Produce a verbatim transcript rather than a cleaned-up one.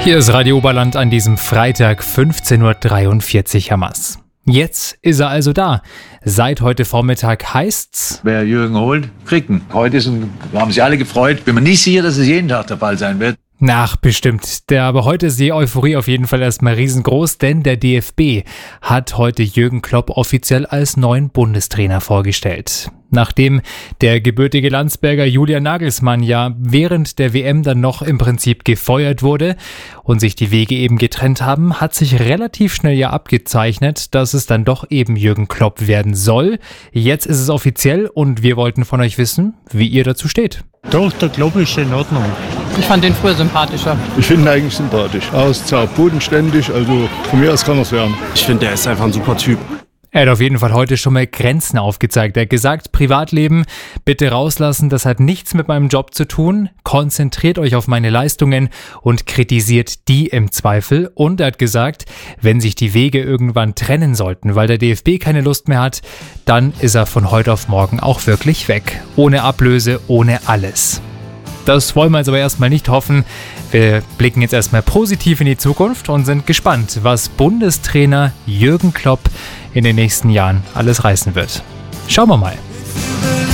Hier ist Radio Oberland an diesem Freitag fünfzehn Uhr dreiundvierzig Hamas. Jetzt ist er also da. Seit heute Vormittag heißt's: Wer Jürgen holt, kriegt ihn. Heute ist ein, haben sich alle gefreut. Bin mir nicht sicher, dass es jeden Tag der Fall sein wird. Nach bestimmt. Der, aber heute ist die Euphorie auf jeden Fall erstmal riesengroß, denn der D F B hat heute Jürgen Klopp offiziell als neuen Bundestrainer vorgestellt. Nachdem der gebürtige Landsberger Julian Nagelsmann ja während der W M dann noch im Prinzip gefeuert wurde und sich die Wege eben getrennt haben, hat sich relativ schnell ja abgezeichnet, dass es dann doch eben Jürgen Klopp werden soll. Jetzt ist es offiziell und wir wollten von euch wissen, wie ihr dazu steht. Doch, der Klopp ist in Ordnung. Ich fand den früher sympathischer. Ich finde ihn eigentlich sympathisch. Auszart, bodenständig, also von mir aus kann das werden. Ich finde, der ist einfach ein super Typ. Er hat auf jeden Fall heute schon mal Grenzen aufgezeigt. Er hat gesagt, Privatleben bitte rauslassen, das hat nichts mit meinem Job zu tun. Konzentriert euch auf meine Leistungen und kritisiert die im Zweifel. Und er hat gesagt, wenn sich die Wege irgendwann trennen sollten, weil der D F B keine Lust mehr hat, dann ist er von heute auf morgen auch wirklich weg. Ohne Ablöse, ohne alles. Das wollen wir jetzt aber erstmal nicht hoffen. Wir blicken jetzt erstmal positiv in die Zukunft und sind gespannt, was Bundestrainer Jürgen Klopp in den nächsten Jahren alles reißen wird. Schauen wir mal.